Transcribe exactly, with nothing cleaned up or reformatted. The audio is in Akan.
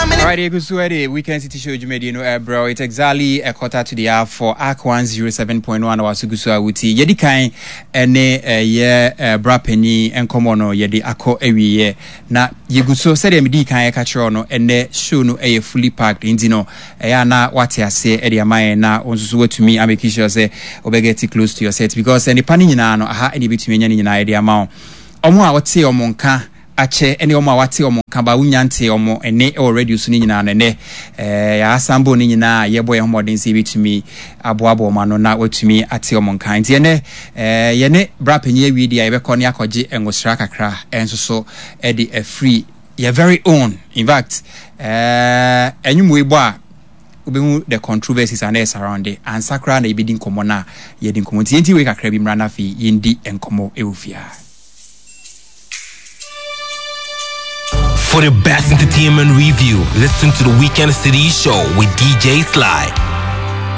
Alright, you go Weekend City Show Jumedi no uh, bro. It's exactly a quarter to the hour for A C one oh seven point one our Sugusu Awuti. Yedi kan ene ye bra penny enkomo no yedi akọ ewiye na yeguso said em di kan e ka kire no ene show no e fully packed inti no e ya na wate ase e de amaye na onsusu watumi am make sure say obegeti close to your set because any pani nyina no aha ene bitumi nya nyina e de ama omo a wote omo nka ache ene omo awate omo kaba wunyante omo ene already so ni nyina na ne eh ya asambo ni nyina ye boy homodin se bitumi aboabo ma no na watumi ate omo nka nti ene eh ye ne bra penye wi dia ye be kọ ne akọje engosra kakra enso so e de a free your very own in fact eh enyumu ebo a ubemu the controversies and is around it and sakra na ibidin komo na ye din komo nti enti we kakra bi mra na fi yindi enkomo ewufia. For the best entertainment review, listen to the Weekend City Show with D J Sly.